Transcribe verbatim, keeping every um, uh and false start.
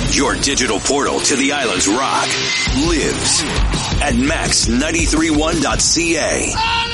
Your digital portal to the island's rock lives at max nine three one dot c a.